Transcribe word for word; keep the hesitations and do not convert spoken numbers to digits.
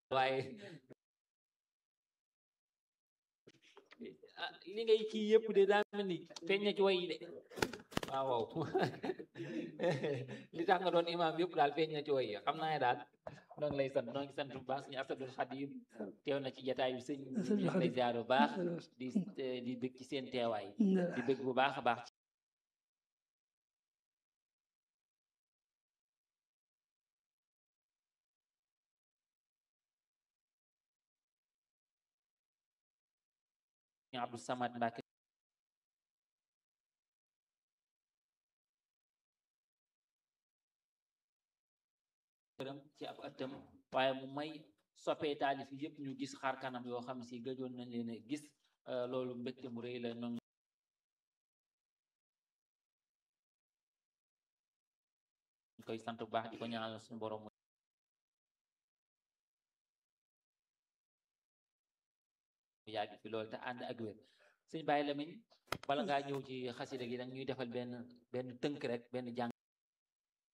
waaye ah li ngay kii yëpp de daa mel ni feeñ na ci way yi de waaw waaw li tax nga doon imaam yëpp daal feeñ na ci way yi xam naa ne daal noo ngi lay sant noo ngi sant bu baax suñu Asadul Xadim teew na ci jataay bi sëñ ñu ngi lay ziar bu baax di di bëgg ci seen teewaay di bëgg bu baax a baax ci Abdou Samad Mbacke këram ci ab ëttam waaye mu may soppee taalif yëpp ñu gis xaar kanam yoo xam si gëjoon nañ leen a gis loolu mbégte mu rëy la noonu ñu koy sant bu baax di ko ñaanal suñu borom mu yàgg fi loolu te ànd ak wér sëñ Baye Lamine bala ngaa ñëw ci xasida gi danga ñuy defal benn benn tënk rek benn jàng